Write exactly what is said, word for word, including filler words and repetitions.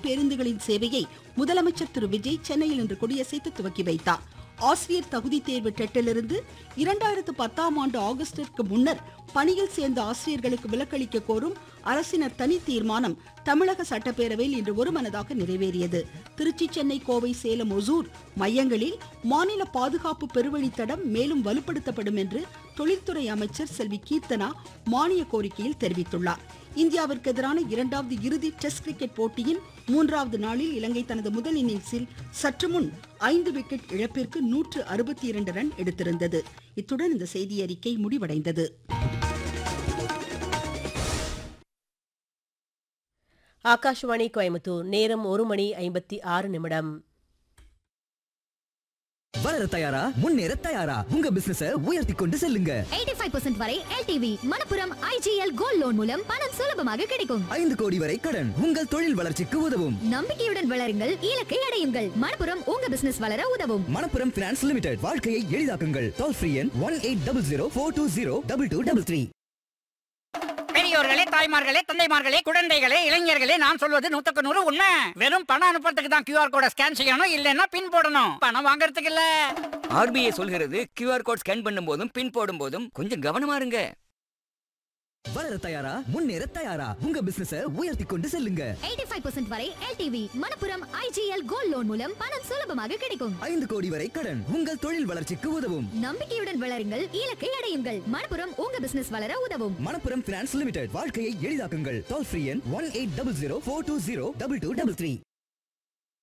பேருந்துகளின் சேவையை முதலமைச்சர் திரு விஜய் சென்னையில் இன்று கொடியசைத்து துவக்கி வைத்தார். ஆசிரியர் தகுதி தேர்வு டெட்டிலிருந்து இரண்டாயிரத்து பத்தாம் ஆண்டு ஆகஸ்டிற்கு முன்னர் பணியில் சேர்ந்த ஆசிரியர்களுக்கு விலக்களிக்க கோரும் அரசினர் தனி தீர்மானம் தமிழக சட்டப்பேரவையில் இன்று ஒருமனதாக நிறைவேறியது. திருச்சி, சென்னை, கோவை, சேலம், ஒசூர் மையங்களில் மாநில பாதுகாப்பு பெருவழித்தடம் மேலும் வலுப்படுத்தப்படும் என்று தொழில்துறை அமைச்சர் செல்வி கீர்த்தனா மானிய கோரிக்கையில் தெரிவித்துள்ளார். இந்தியாவிற்கு எதிரான இரண்டாவது இறுதி டெஸ்ட் கிரிக்கெட் போட்டியின் மூன்றாவது நாளில் இலங்கை தனது முதல் இன்னிங்ஸில் சற்று முன் ஐந்து விக்கெட் இழப்பிற்கு நூற்று அறுபத்தி இரண்டு ரன் எடுத்திருந்தது. இத்துடன் இந்த செய்தி அறிக்கை முடிவடைந்தது. ஆகாஷ்வாணி கோயம்புத்தூர். நேரம் ஒரு மணி ஐம்பத்தி ஆறு நிமிடம். வளர தயாரா, முன்னேற தயாரா, உங்க பிசினஸ உயர்த்தி கொண்டு செல்லுங்க. எண்பத்தி ஐந்து பர்சன்ட் வரை L T V Manappuram I G L gold loan மூலம் பணம் சுலபமாக கிடைக்கும். ஐந்து கோடி வரை கடன் உங்கள் தொழில் வளர்ச்சிக்கு உதவும். நம்பிக்கையுடன் வளருங்கள், இலக்கை அடையுங்கள். மணப்புரம் உங்க பிசினஸ் வளர உதவும். Manappuram finance limited. வாழ்க்கையை எளிதாக்குங்கள். டோல் ஃப்ரீ எண் one eight double zero four two zero double two double three. பெரியோர்களே, தாய்மார்களே, தந்தைமார்களே, குழந்தைகளே, இளைஞர்களே, நான் சொல்வது நூத்துக்கு நூறு உண்மை. வெறும் பணம் அனுப்புறதுக்கு தான் கியூஆர் கோட ஸ்கேன் செய்யணும், இல்லன்னா பின் போடணும். பணம் வாங்குறதுக்கு இல்ல. ஆர்பிஐ சொல்கிறது கியூஆர் கோட் ஸ்கேன் பண்ணும் போதும் பின் போடும் போதும் கொஞ்சம் கவனமா இருங்க. வளர தயாரா, முன்னேற தயாரா, உங்க பிசினஸ உயர்த்தி கொண்டு செல்லுங்க. எண்பத்தி ஐந்து பர்சன்ட் வரை L T V Manappuram I G L gold loan மூலம் பணம் சுலபமாக கிடைக்கும். ஐந்து கோடி வரை கடன் உங்கள் தொழில் வளர்ச்சிக்கு உதவும். நம்பிக்கையுடன் வளருங்கள், இலக்கை அடையுங்கள். மணப்புரம் உங்க பிசினஸ் வளர உதவும். Manappuram finance limited. வாழ்க்கையை எளிதாக்குங்கள். டோல் ஃப்ரீ எண் one eight double zero four two zero double two double three.